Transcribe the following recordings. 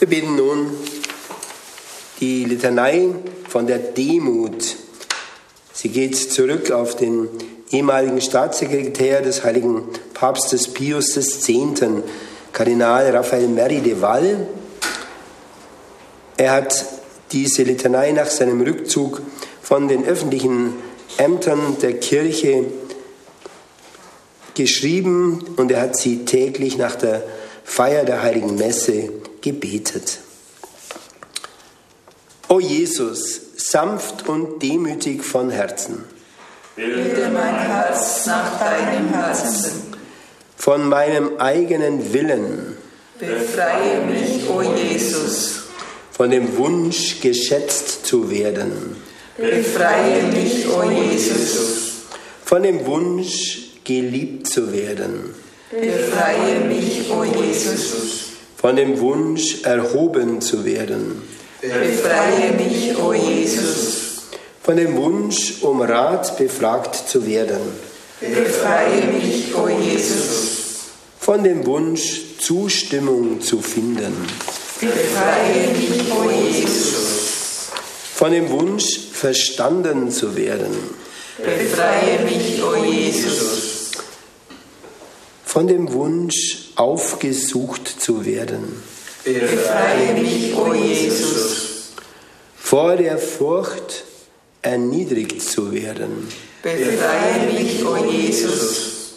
Wir beten nun die Litanei von der Demut. Sie geht zurück auf den ehemaligen Staatssekretär des heiligen Papstes Pius X., Kardinal Raphael Merry de Val. Er hat diese Litanei nach seinem Rückzug von den öffentlichen Ämtern der Kirche geschrieben und er hat sie täglich nach der Feier der Heiligen Messe gebetet. O Jesus, sanft und demütig von Herzen, bilde mein Herz nach deinem Herzen. Von meinem eigenen Willen, Befreie mich, o Jesus. von dem Wunsch, geschätzt zu werden, Befreie mich, o Jesus. von dem Wunsch, geliebt zu werden, Befreie mich, o Jesus. von dem Wunsch, erhoben zu werden, Befreie mich, o Jesus. von dem Wunsch, um Rat befragt zu werden, Befreie mich, o Jesus. von dem Wunsch, Zustimmung zu finden, Befreie mich, o Jesus. von dem Wunsch, verstanden zu werden, Befreie mich, o Jesus. von dem Wunsch, aufgesucht zu werden, Befreie mich, o Jesus. vor der Furcht, erniedrigt zu werden, Befreie mich, o Jesus.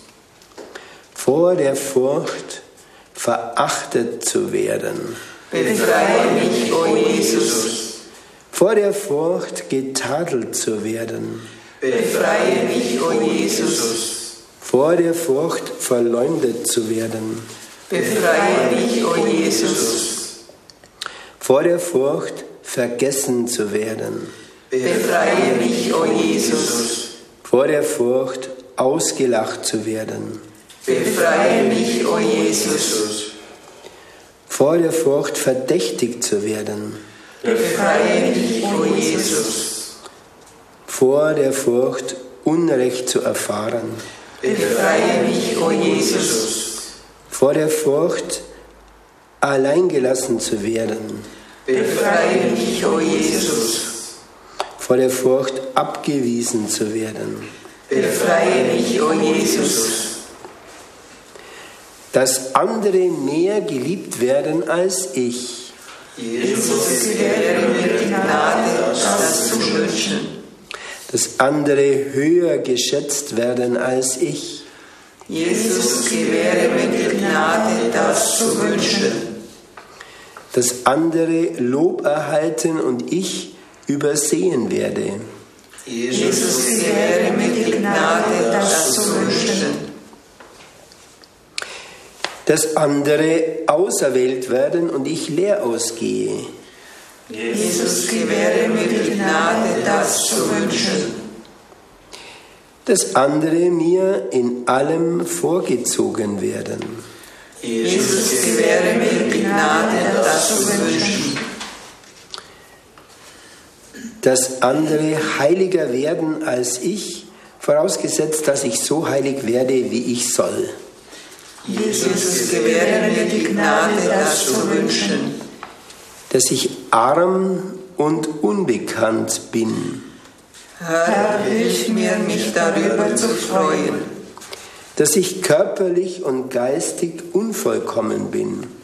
vor der Furcht, verachtet zu werden, Befreie mich, o Jesus. vor der Furcht, getadelt zu werden, Befreie mich, o Jesus. vor der Furcht, verleumdet zu werden, Befreie mich, o Jesus. vor der Furcht, vergessen zu werden, Befreie mich, o Jesus. vor der Furcht, ausgelacht zu werden, Befreie mich, o Jesus. vor der Furcht, verdächtigt zu werden, Befreie mich, o Jesus. vor der Furcht, Unrecht zu erfahren, Befreie mich, o Jesus. vor der Furcht, alleingelassen zu werden, Befreie mich, o Jesus. vor der Furcht, abgewiesen zu werden, Befreie mich, o Jesus. dass andere mehr geliebt werden als ich, Jesus, gewähre mir die Gnade, das zu wünschen. dass andere höher geschätzt werden als ich, Jesus, gewähre mir die Gnade, das zu wünschen. dass andere Lob erhalten und ich übersehen werde, Jesus, gewähre mir die Gnade, das zu wünschen. dass andere auserwählt werden und ich leer ausgehe, Jesus, gewähre mir die Gnade, das zu wünschen. dass andere mir in allem vorgezogen werden, Jesus, gewähre mir die Gnade, das zu wünschen. dass andere heiliger werden als ich, vorausgesetzt, dass ich so heilig werde, wie ich soll, Jesus, gewähre mir die Gnade, das zu wünschen. dass ich arm und unbekannt bin, Herr, hilf mir, mich darüber zu freuen. dass ich körperlich und geistig unvollkommen bin,